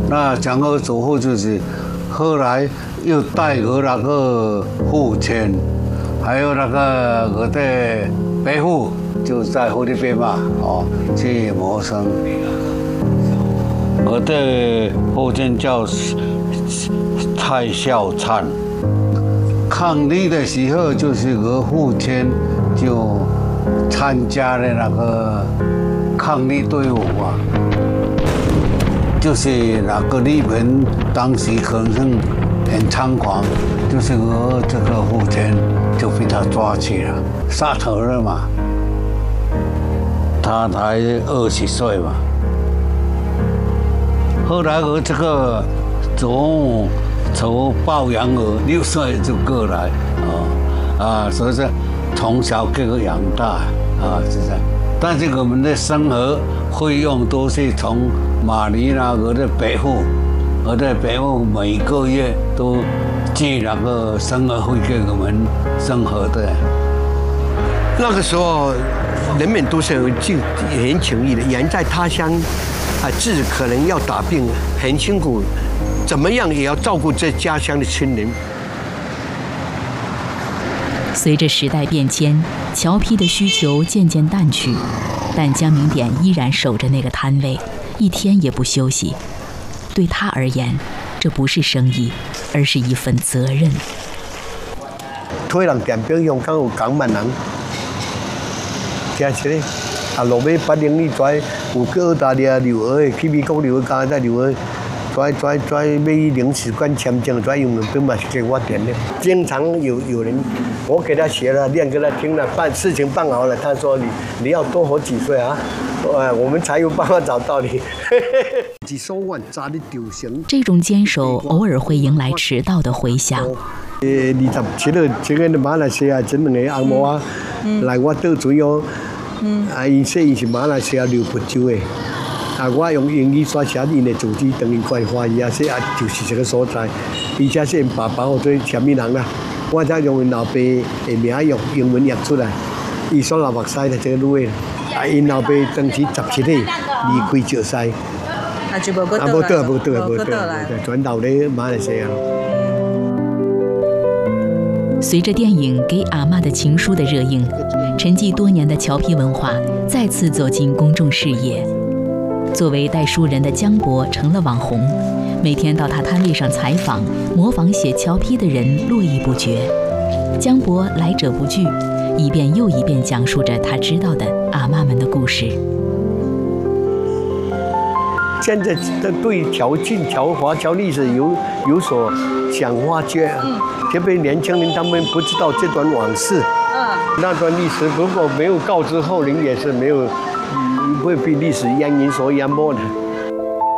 那江河祖父就是后来又带个那个父亲，还有那个我的伯父，就在菲律宾嘛，去谋生。我的父亲叫蔡孝灿，抗日的时候就是我父亲就参加了那个抗日队伍啊。就是那个日本当时可能很猖狂，就是我这个父亲就被他抓去了，杀头了嘛。他才20岁嘛。后来我这个从抱养我6岁就过来，所以说从小给我养大是这样。但是我们的生活费用都是从马尼拉我的伯父每个月都寄那个生活费给我们生活的。 那个时候人们都是很情义的，人在他乡自己可能要打病，很辛苦，怎么样也要照顾这家乡的亲人。 随着时代变迁，侨批的需求渐渐淡去，但江明典依然守着那个摊位，一天也不休息。对他而言，这不是生意，而是一份责任。 推人店表香港有港万人，真是嘞。落尾8零里拽，有去澳大利亚留学，去美国留学，加再留学。拽买领事馆签证，拽用本嘛是给我点的。经常有人，我给他写了，念给他听了，事情办好了，他说你要多活几岁啊？我们才有办法找到你。 这种坚守偶尔会迎来迟到的回响。 27号，这个马来西亚这2个阿嬷啊，来我倒水哦。因说伊是马来西亚柔佛州的。我用英语写因的住址，等于快怀疑说就是这个所在，而且是因爸爸或者什么人啦，我才用因老爸的名用英文译出来。伊所老目屎的这个女的，因老爸当时17岁离开石西， 就无倒来， 转到咧马来西亚。 随着电影《给阿嬷的情书》的热映，沉寂多年的侨批文化再次走进公众视野。作为带书人的江伯成了网红，每天到他摊位上采访，模仿写侨批的人络绎不绝。江伯来者不拒，一遍又一遍讲述着他知道的阿嬷们的故事。 现在对侨庆、侨华、侨历史有所想发掘，特别年轻人他们不知道这段往事，那段历史如果没有告知后人，也是没有。会被历史烟云所淹没的。